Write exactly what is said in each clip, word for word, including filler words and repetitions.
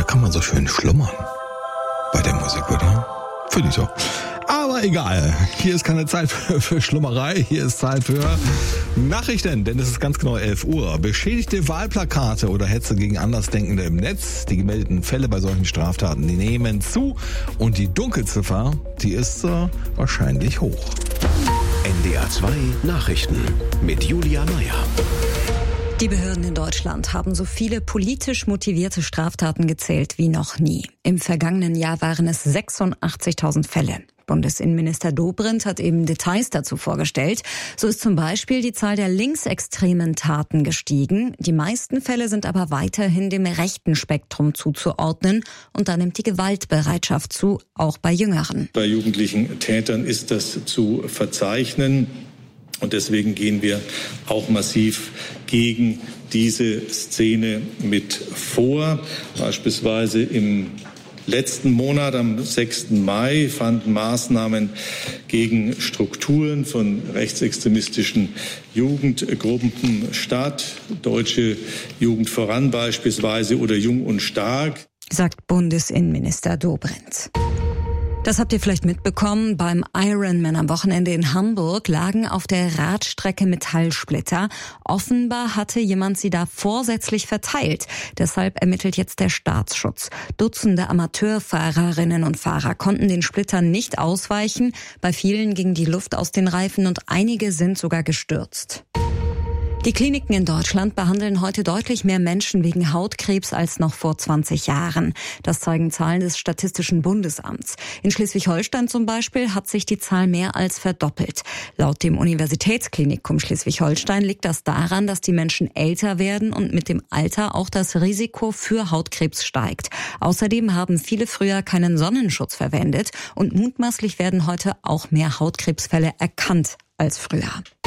da kann man so schön schlummern bei der Musik, oder? Finde ich doch. Aber egal, hier ist keine Zeit für, für Schlummerei, hier ist Zeit für Nachrichten, denn es ist ganz genau elf Uhr. Beschädigte Wahlplakate oder Hetze gegen Andersdenkende im Netz, die gemeldeten Fälle bei solchen Straftaten, die nehmen zu und die Dunkelziffer, die ist äh, wahrscheinlich hoch. N D R zwei Nachrichten mit Julia Meyer. Die Behörden in Deutschland haben so viele politisch motivierte Straftaten gezählt wie noch nie. Im vergangenen Jahr waren es sechsundachtzigtausend Fälle. Bundesinnenminister Dobrindt hat eben Details dazu vorgestellt. So ist zum Beispiel die Zahl der linksextremen Taten gestiegen. Die meisten Fälle sind aber weiterhin dem rechten Spektrum zuzuordnen. Und da nimmt die Gewaltbereitschaft zu, auch bei Jüngeren. Bei jugendlichen Tätern ist das zu verzeichnen. Und deswegen gehen wir auch massiv gegen diese Szene mit vor. Beispielsweise im letzten Monat, am sechsten Mai, fanden Maßnahmen gegen Strukturen von rechtsextremistischen Jugendgruppen statt. Deutsche Jugend voran beispielsweise oder Jung und Stark. Sagt Bundesinnenminister Dobrindt. Das habt ihr vielleicht mitbekommen. Beim Ironman am Wochenende in Hamburg lagen auf der Radstrecke Metallsplitter. Offenbar hatte jemand sie da vorsätzlich verteilt. Deshalb ermittelt jetzt der Staatsschutz. Dutzende Amateurfahrerinnen und Fahrer konnten den Splittern nicht ausweichen. Bei vielen ging die Luft aus den Reifen und einige sind sogar gestürzt. Die Kliniken in Deutschland behandeln heute deutlich mehr Menschen wegen Hautkrebs als noch vor zwanzig Jahren. Das zeigen Zahlen des Statistischen Bundesamts. In Schleswig-Holstein zum Beispiel hat sich die Zahl mehr als verdoppelt. Laut dem Universitätsklinikum Schleswig-Holstein liegt das daran, dass die Menschen älter werden und mit dem Alter auch das Risiko für Hautkrebs steigt. Außerdem haben viele früher keinen Sonnenschutz verwendet und mutmaßlich werden heute auch mehr Hautkrebsfälle erkannt als früher.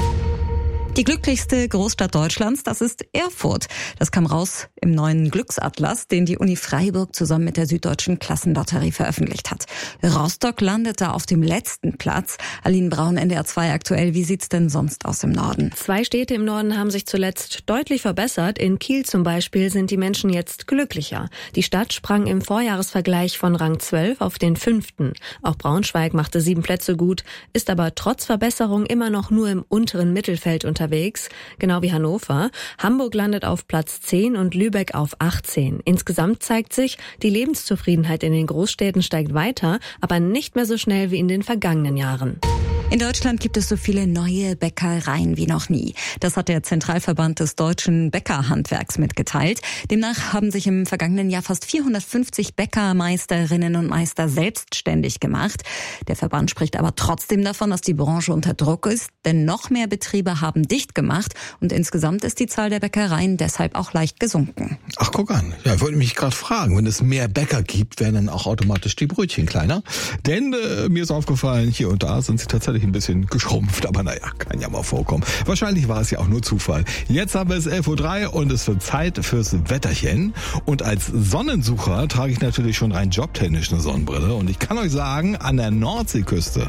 Die glücklichste Großstadt Deutschlands, das ist Erfurt. Das kam raus im neuen Glücksatlas, den die Uni Freiburg zusammen mit der Süddeutschen Klassenlotterie veröffentlicht hat. Rostock landete auf dem letzten Platz. Aline Braun, N D R zwei aktuell. Wie sieht's denn sonst aus im Norden? Zwei Städte im Norden haben sich zuletzt deutlich verbessert. In Kiel zum Beispiel sind die Menschen jetzt glücklicher. Die Stadt sprang im Vorjahresvergleich von Rang zwölf auf den fünften. Auch Braunschweig machte sieben Plätze gut, ist aber trotz Verbesserung immer noch nur im unteren Mittelfeld unterwegs. Unterwegs, genau wie Hannover. Hamburg landet auf Platz zehn und Lübeck auf achtzehn. Insgesamt zeigt sich, die Lebenszufriedenheit in den Großstädten steigt weiter, aber nicht mehr so schnell wie in den vergangenen Jahren. In Deutschland gibt es so viele neue Bäckereien wie noch nie. Das hat der Zentralverband des deutschen Bäckerhandwerks mitgeteilt. Demnach haben sich im vergangenen Jahr fast vierhundertfünfzig Bäckermeisterinnen und Meister selbstständig gemacht. Der Verband spricht aber trotzdem davon, dass die Branche unter Druck ist, denn noch mehr Betriebe haben dicht gemacht und insgesamt ist die Zahl der Bäckereien deshalb auch leicht gesunken. Ach, guck an. Ja, ich wollte mich gerade fragen, wenn es mehr Bäcker gibt, werden dann auch automatisch die Brötchen kleiner? Denn äh, mir ist aufgefallen, hier und da sind sie tatsächlich ein bisschen geschrumpft, aber naja, kann ja mal vorkommen. Wahrscheinlich war es ja auch nur Zufall. Jetzt haben wir es elf Uhr drei und es wird Zeit fürs Wetterchen. Und als Sonnensucher trage ich natürlich schon rein jobtechnisch eine Sonnenbrille. Und ich kann euch sagen, an der Nordseeküste,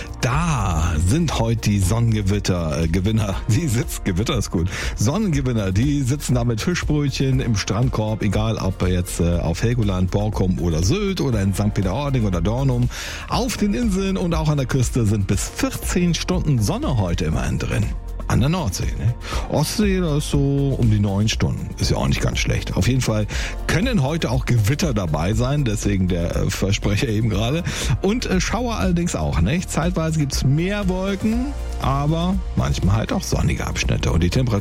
da sind heute die Sonnengewitter, äh, Gewinner, die sitzen, Gewitter ist gut, Sonnengewinner, die sitzen da mit Fischbrötchen im Strandkorb, egal ob jetzt äh, auf Helgoland, Borkum oder Sylt oder in Sankt Peter-Ording oder Dornum. Auf den Inseln und auch an der Küste sind bis vierzehn Stunden Sonne heute immerhin drin. An der Nordsee, ne? Ostsee, das ist so um die neun Stunden. Ist ja auch nicht ganz schlecht. Auf jeden Fall können heute auch Gewitter dabei sein, deswegen der äh, Versprecher eben gerade. Und äh, Schauer allerdings auch, ne? Zeitweise gibt's mehr Wolken, aber manchmal halt auch sonnige Abschnitte. Und die Temperatur